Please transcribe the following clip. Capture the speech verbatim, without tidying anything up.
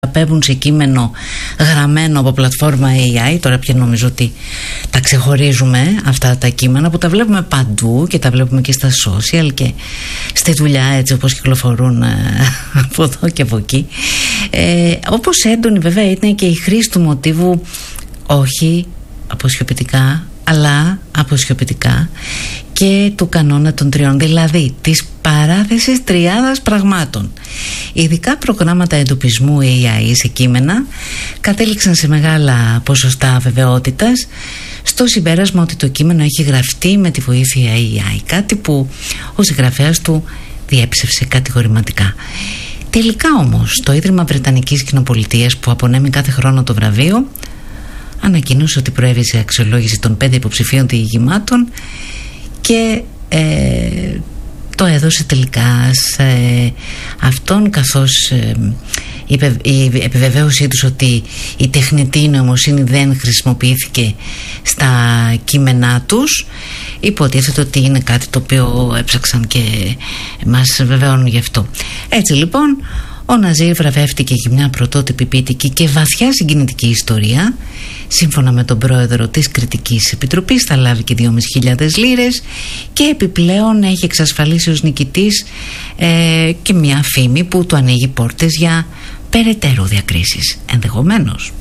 πέμπουν σε κείμενο γραμμένο από πλατφόρμα έι άι. Τώρα πια νομίζω ότι τα ξεχωρίζουμε αυτά τα κείμενα που τα βλέπουμε παντού και τα βλέπουμε και στα social και στη δουλειά, έτσι όπως κυκλοφορούν από εδώ και από εκεί. Ε, όπως έντονη βέβαια είναι και η χρήση του μοτίβου όχι αποσιωπητικά αλλά αποσιωπητικά και του κανόνα των τριών, δηλαδή της παράθεσης τριάδας πραγμάτων. Ειδικά προγράμματα εντοπισμού έι άι σε κείμενα κατέληξαν σε μεγάλα ποσοστά βεβαιότητας στο συμπέρασμα ότι το κείμενο έχει γραφτεί με τη βοήθεια έι άι, κάτι που ο συγγραφέας του διέψευσε κατηγορηματικά. Τελικά όμως το Ίδρυμα Βρετανικής Κοινοπολιτείας, που απονέμει κάθε χρόνο το βραβείο, ανακοίνωσε ότι προέβησε αξιολόγηση των πέντε υποψηφίων διηγημάτων και ε, το έδωσε τελικά σε αυτόν, καθώς ε, η, η επιβεβαίωσή τους ότι η τεχνητή νοημοσύνη δεν χρησιμοποιήθηκε στα κείμενά τους υποτίθεται ότι είναι κάτι το οποίο έψαξαν και μας βεβαίωνουν γι' αυτό. Έτσι λοιπόν ο Ναζίρ βραβεύτηκε για μια πρωτότυπη ποιητική και βαθιά συγκινητική ιστορία. Σύμφωνα με τον πρόεδρο της Κριτικής Επιτροπής θα λάβει και δυόμισι χιλιάδες λίρες και επιπλέον έχει εξασφαλίσει ως νικητής ε, και μια φήμη που του ανοίγει πόρτες για περαιτέρω διακρίσεις ενδεχομένως.